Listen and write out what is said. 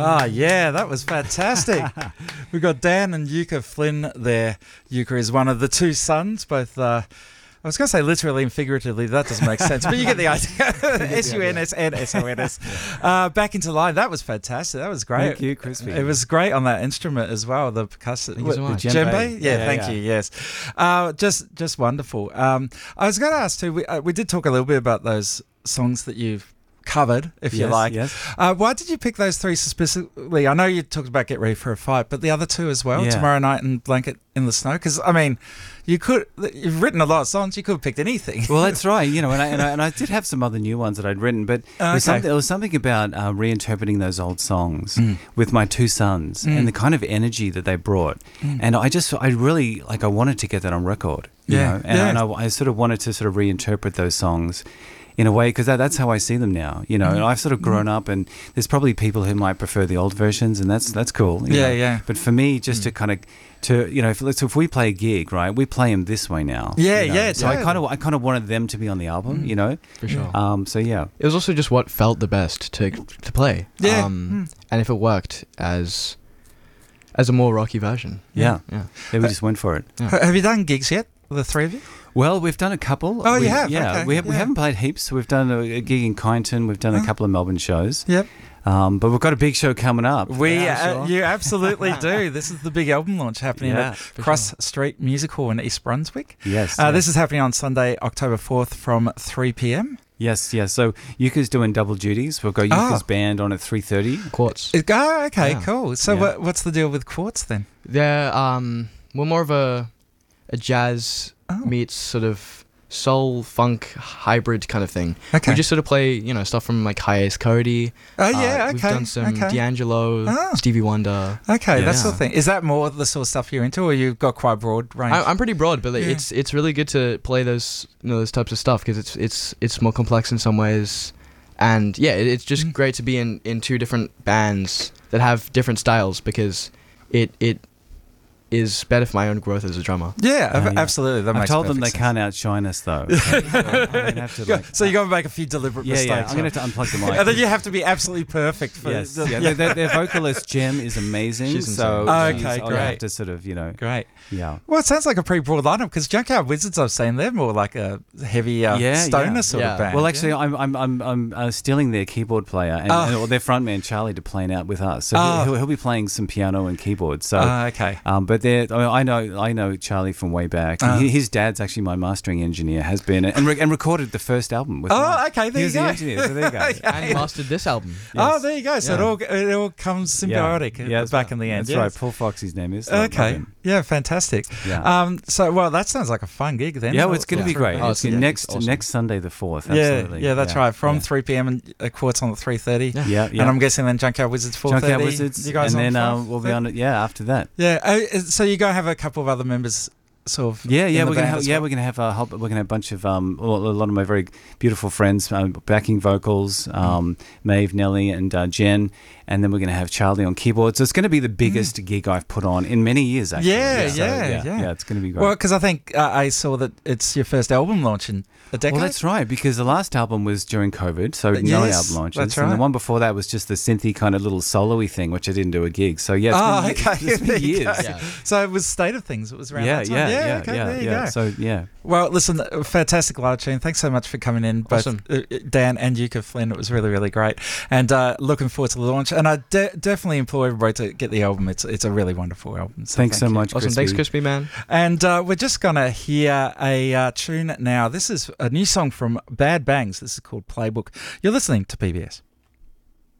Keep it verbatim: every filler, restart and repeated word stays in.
Oh, yeah, that was fantastic. We've got Dan and Yuka Flynn there. Yuka is one of the two sons, both... Uh, I was going to say literally and figuratively. That doesn't make sense, but you get the idea. S U N S and S O N S. Uh, back into line. That was fantastic. That was great. Thank you, Crispy. It was great on that instrument as well, the percussive. Thank you so much. The djembe? Djembe? Yeah, Yeah, thank yeah. you, yes. Uh, just just wonderful. Um, I was going to ask too, we, uh, we did talk a little bit about those songs that you've covered, if you Yes, like. yes. Uh, why did you pick those three specifically? I know you talked about Get Ready for a Fight, but the other two as well, Yeah. Tomorrow Night and Blanket in the Snow? Because, I mean, you could, you've written a lot of songs, you could have picked anything. Well, that's right. You know, and I, and I and I did have some other new ones that I'd written, but Oh, there, was okay. something, there was something about uh, reinterpreting those old songs Mm. with my two sons Mm. and the kind of energy that they brought, Mm. and I just, I really like, I wanted to get that on record. You Yeah, know? and, yeah. and I, I sort of wanted to sort of reinterpret those songs in a way, because that, that's how I see them now. You know, Mm. and I've sort of grown up, and there's probably people who might prefer the old versions, and that's that's cool. you Yeah, know. yeah. But for me, just Mm. to kind of to you know, if, let's if we play a gig, right, we play them this way now. Yeah, you know. yeah, So I totally. kind of I kind of wanted them to be on the album, Mm. you know. For sure. Um. So yeah. It was also just what felt the best to to play. Yeah. Um, Mm. And if it worked as as a more rocky version. Yeah. Yeah. Yeah, we just went for it. Yeah. Have you done gigs yet, the three of you? Well, we've done a couple. Oh, you we, have? Yeah, Okay, we, have, we yeah. haven't played heaps. We've done a, a gig in Kyneton. We've done Oh. a couple of Melbourne shows. Yep. Um, but we've got a big show coming up. We, Yeah, uh, sure. you absolutely do. This is the big album launch happening Yeah, at for Cross Street Music Hall in East Brunswick. Yes. Uh, yeah. This is happening on Sunday, October fourth from three p.m. Yes, yes. So Yuka's doing double duties. We've got Yuka's Oh. band on at three thirty. Quartz. It- Oh, okay, Yeah. cool. So Yeah. what, what's the deal with Quartz then? They're um we're more of a a jazz Oh. meets sort of soul funk hybrid kind of thing. Okay. We just sort of play, you know, stuff from like High Ace Cody. oh, Uh, yeah, okay. We've done some okay. D'Angelo, Oh. Stevie Wonder. Okay, Yeah. that sort of thing. Is that more the sort of stuff you're into, or you've got quite a broad range? I, I'm pretty broad, but like, Yeah. it's it's really good to play those you know those types of stuff because it's it's it's more complex in some ways, and yeah, it, it's just Mm. great to be in, in two different bands that have different styles because it it is better for my own growth as a drummer. yeah, Uh, ab- yeah. absolutely. That I've makes told them they perfect sense. can't outshine us, though. So I'm gonna have to, Go- like, so you're going to make a few deliberate yeah, mistakes. yeah. I'm going to have to unplug the mic. and then you have to be absolutely perfect for Yes, the- yeah. Their, their, their vocalist Jem is amazing. She's so insane. Oh, she's- okay, I'll great. have to sort of, you know, Great. yeah. Well, it sounds like a pretty broad lineup because Junkyard Wizards, I've seen, they're more like a heavy uh, Yeah, stoner yeah. sort Yeah. of band. Well, actually, yeah. I'm I'm I'm I'm uh, stealing their keyboard player and, Oh. and or their frontman Charlie to play out with us. So Oh. he'll, he'll be playing some piano and keyboard. So. Ah, okay. Um, but they're, I, mean, I know I know Charlie from way back. Ah. He, his dad's actually my mastering engineer, has been, and, re- and recorded the first album with Oh, mine. okay, there he was you the go. engineer, so there you go. Okay. And mastered this album. Oh, Yes. there you go. So it Yeah. all it all comes symbiotic Yeah, uh, yeah, back in the end. That's yes. right. Paul Fox, his name is. Love Okay. him. Yeah, fantastic. Yeah. Um. So, well, that sounds like a fun gig then. Yeah, well, it's going to Yeah. be great. Oh, it's it's- yeah, next it's awesome. next Sunday the fourth. Yeah, Absolutely. yeah, that's right. From yeah. three p.m. and uh, Quartz on at three thirty. Yeah. Yeah, yeah. And I'm guessing then Junkyard Wizards four thirty. Junkyard Wizards, You guys and on then uh, five? we'll be on it. Yeah, after that. Yeah. Oh, is- so you go have a couple of other members, sort of. Yeah, yeah, in the we're gonna band have as yeah, well? we're gonna have a help, we're gonna have a bunch of um, a lot of my very beautiful friends um, backing vocals, um, Maeve, Nelly, and uh, Jen, and then we're gonna have Charlie on keyboard. So it's gonna be the biggest gig I've put on in many years. Actually, Yeah, So, yeah, yeah, yeah. It's gonna be great. Well, because I think uh, I saw that it's your first album launch in a decade. Well, that's right, because the last album was during COVID, so no Yes, album launches. that's And right. the one before that was just the synthy kind of little solo-y thing, which I didn't do a gig. So yeah, it's Oh, been, okay. it's been There you years. go. Yeah. So it was State of Things. It was around Yeah, that time. yeah, yeah, yeah, okay, yeah, there you yeah. go. So yeah, Well, listen, a fantastic live tune. Thanks so much for coming in, both Awesome. uh, Dan and Yuka Flynn. It was really, really great, and uh, looking forward to the launch. And I de- definitely implore everybody to get the album. It's it's a really wonderful album. So thanks thank so you. much, Awesome. Crispy. Thanks, Crispy Man. And uh, we're just gonna hear a uh, tune now. This is a new song from Bad Bangs. This is called Playbook. You're listening to P B S.